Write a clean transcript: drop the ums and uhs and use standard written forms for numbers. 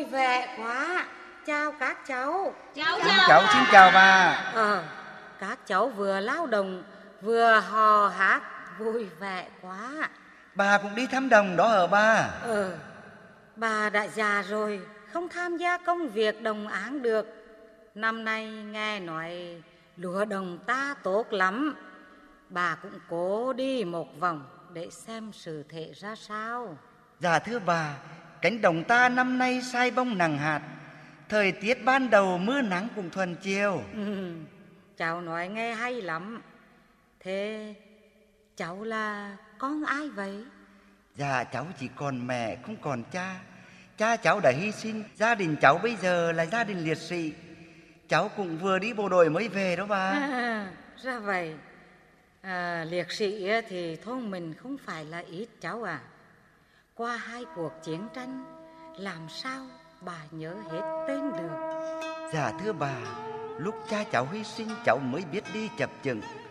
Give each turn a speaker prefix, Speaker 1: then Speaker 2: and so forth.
Speaker 1: vui vẻ quá. Chào các cháu.
Speaker 2: Xin chào bà.
Speaker 1: Các cháu vừa lao động vừa hò hát vui vẻ quá.
Speaker 2: Bà cũng đi thăm đồng đó hả bà?
Speaker 1: Bà đã già rồi, không tham gia công việc đồng áng được. Năm nay nghe nói lúa đồng ta tốt lắm. Bà cũng cố đi một vòng để xem sự thể ra sao.
Speaker 2: Dạ thưa bà, cánh đồng ta năm nay sai bông nặng hạt. Thời tiết ban đầu mưa nắng cũng thuận chiều.
Speaker 1: Cháu nói nghe hay lắm. Thế cháu là con ai vậy?
Speaker 2: Dạ cháu chỉ còn mẹ không còn cha. Cha cháu đã hy sinh. Gia đình cháu bây giờ là gia đình liệt sĩ. Cháu cũng vừa đi bộ đội mới về đó bà.
Speaker 1: Ra vậy. Liệt sĩ thì thôn mình không phải là ít cháu à. Qua 2 cuộc chiến tranh, làm sao bà nhớ hết tên được?
Speaker 2: Dạ thưa bà, lúc cha cháu hy sinh cháu mới biết đi chập chững.